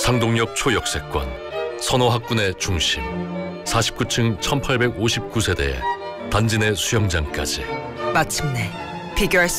상동역 초역세권, 선호학군의 중심, 49층 1859세대에 단지 내 수영장까지. 마침내 비교할